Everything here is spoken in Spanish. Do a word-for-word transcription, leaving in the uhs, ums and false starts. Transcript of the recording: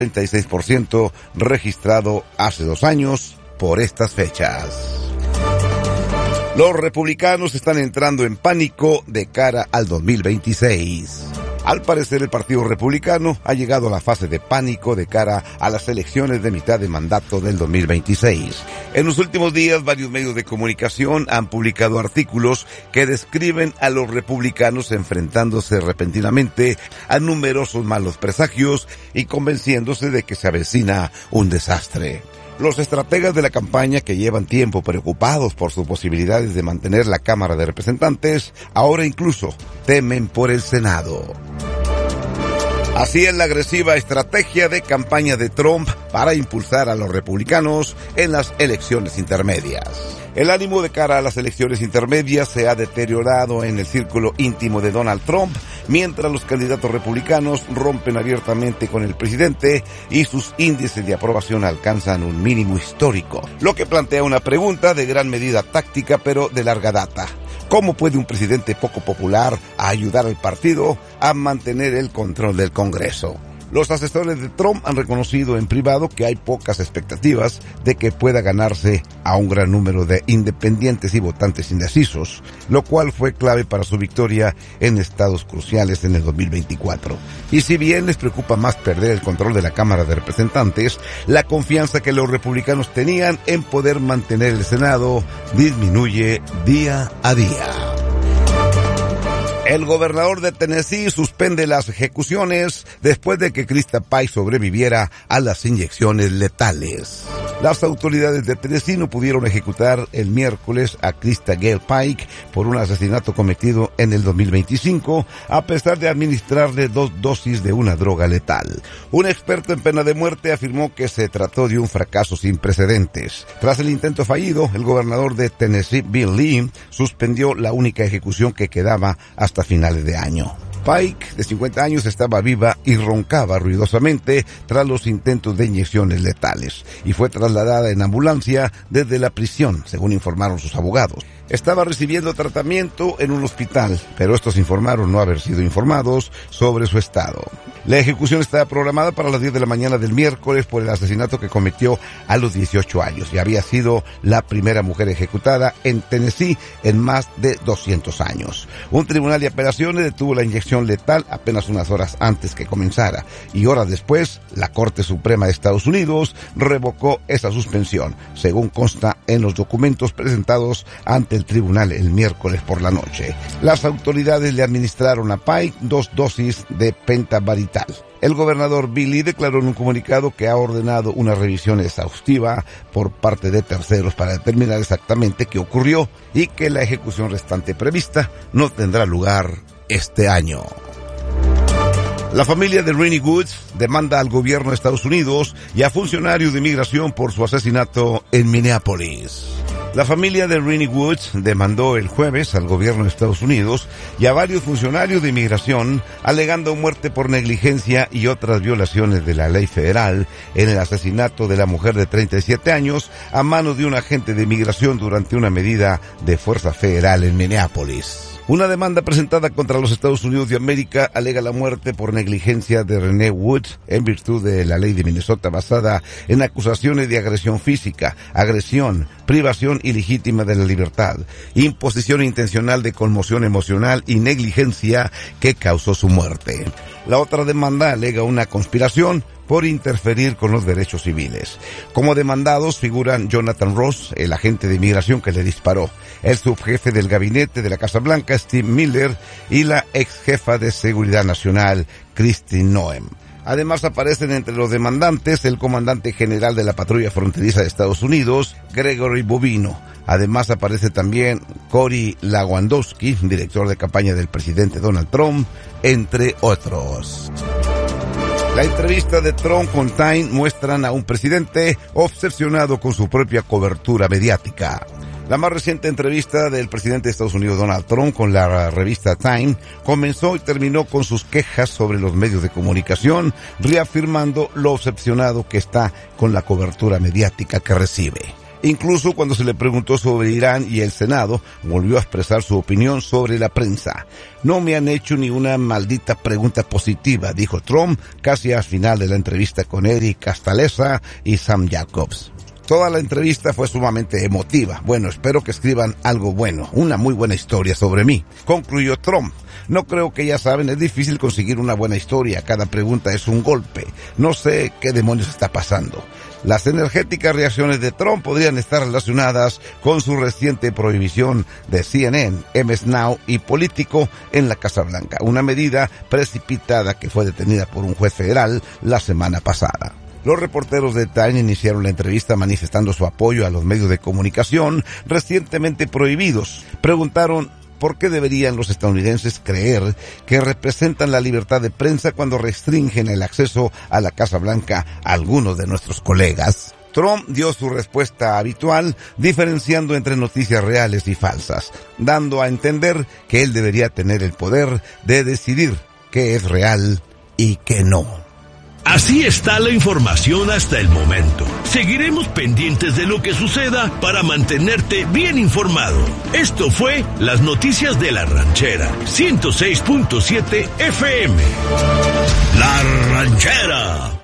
treinta y seis por ciento registrado hace dos años por estas fechas. Los republicanos están entrando en pánico de cara al dos mil veintiséis. Al parecer, el Partido Republicano ha llegado a la fase de pánico de cara a las elecciones de mitad de mandato del dos mil veintiséis. En los últimos días, varios medios de comunicación han publicado artículos que describen a los republicanos enfrentándose repentinamente a numerosos malos presagios y convenciéndose de que se avecina un desastre. Los estrategas de la campaña, que llevan tiempo preocupados por sus posibilidades de mantener la Cámara de Representantes, ahora incluso temen por el Senado. Así es la agresiva estrategia de campaña de Trump para impulsar a los republicanos en las elecciones intermedias. El ánimo de cara a las elecciones intermedias se ha deteriorado en el círculo íntimo de Donald Trump, mientras los candidatos republicanos rompen abiertamente con el presidente y sus índices de aprobación alcanzan un mínimo histórico, lo que plantea una pregunta de gran medida táctica pero de larga data. ¿Cómo puede un presidente poco popular ayudar al partido a mantener el control del Congreso? Los asesores de Trump han reconocido en privado que hay pocas expectativas de que pueda ganarse a un gran número de independientes y votantes indecisos, lo cual fue clave para su victoria en estados cruciales en el dos mil veinticuatro. Y si bien les preocupa más perder el control de la Cámara de Representantes, la confianza que los republicanos tenían en poder mantener el Senado disminuye día a día. El gobernador de Tennessee suspende las ejecuciones después de que Krista Pike sobreviviera a las inyecciones letales. Las autoridades de Tennessee no pudieron ejecutar el miércoles a Krista Gale Pike por un asesinato cometido en el dos mil veinticinco, a pesar de administrarle dos dosis de una droga letal. Un experto en pena de muerte afirmó que se trató de un fracaso sin precedentes. Tras el intento fallido, el gobernador de Tennessee, Bill Lee, suspendió la única ejecución que quedaba hasta finales de año. Pike, de cincuenta años, estaba viva y roncaba ruidosamente tras los intentos de inyecciones letales y fue trasladada en ambulancia desde la prisión, según informaron sus abogados. Estaba recibiendo tratamiento en un hospital, pero estos informaron no haber sido informados sobre su estado. La ejecución estaba programada para las diez de la mañana del miércoles por el asesinato que cometió a los dieciocho años y había sido la primera mujer ejecutada en Tennessee en más de doscientos años. Un tribunal de apelaciones detuvo la inyección letal apenas unas horas antes que comenzara y horas después la Corte Suprema de Estados Unidos revocó esa suspensión, según consta en los documentos presentados ante el tribunal el miércoles por la noche. Las autoridades le administraron a Pike dos dosis de pentabarital. El gobernador Bill Lee declaró en un comunicado que ha ordenado una revisión exhaustiva por parte de terceros para determinar exactamente qué ocurrió y que la ejecución restante prevista no tendrá lugar este año. La familia de Rennie Woods demanda al gobierno de Estados Unidos y a funcionarios de inmigración por su asesinato en Minneapolis. La familia de Rennie Woods demandó el jueves al gobierno de Estados Unidos y a varios funcionarios de inmigración alegando muerte por negligencia y otras violaciones de la ley federal en el asesinato de la mujer de treinta y siete años a manos de un agente de inmigración durante una medida de fuerza federal en Minneapolis. Una demanda presentada contra los Estados Unidos de América alega la muerte por negligencia de Renee Woods en virtud de la ley de Minnesota basada en acusaciones de agresión física, agresión, privación ilegítima de la libertad, imposición intencional de conmoción emocional y negligencia que causó su muerte. La otra demanda alega una conspiración por interferir con los derechos civiles. Como demandados figuran Jonathan Ross, el agente de inmigración que le disparó, el subjefe del gabinete de la Casa Blanca, Steve Miller, y la ex jefa de Seguridad Nacional, Kristi Noem. Además aparecen entre los demandantes el comandante general de la patrulla fronteriza de Estados Unidos, Gregory Bobino. Además aparece también Cory Lewandowski, director de campaña del presidente Donald Trump, entre otros. La entrevista de Trump con Time muestran a un presidente obsesionado con su propia cobertura mediática. La más reciente entrevista del presidente de Estados Unidos Donald Trump con la revista Time comenzó y terminó con sus quejas sobre los medios de comunicación, reafirmando lo obsesionado que está con la cobertura mediática que recibe. Incluso cuando se le preguntó sobre Irán y el Senado, volvió a expresar su opinión sobre la prensa. No me han hecho ni una maldita pregunta positiva, dijo Trump casi al final de la entrevista con Eric Castaleza y Sam Jacobs. Toda la entrevista fue sumamente emotiva. Bueno, espero que escriban algo bueno, una muy buena historia sobre mí, concluyó Trump. No creo que ya saben, es difícil conseguir una buena historia, cada pregunta es un golpe. No sé qué demonios está pasando. Las energéticas reacciones de Trump podrían estar relacionadas con su reciente prohibición de C N N, M S Now y Político en la Casa Blanca, una medida precipitada que fue detenida por un juez federal la semana pasada. Los reporteros de Time iniciaron la entrevista manifestando su apoyo a los medios de comunicación recientemente prohibidos. Preguntaron por qué deberían los estadounidenses creer que representan la libertad de prensa cuando restringen el acceso a la Casa Blanca a algunos de nuestros colegas. Trump dio su respuesta habitual, diferenciando entre noticias reales y falsas, dando a entender que él debería tener el poder de decidir qué es real y qué no. Así está la información hasta el momento. Seguiremos pendientes de lo que suceda para mantenerte bien informado. Esto fue Las Noticias de la Ranchera, ciento seis punto siete F M. La Ranchera.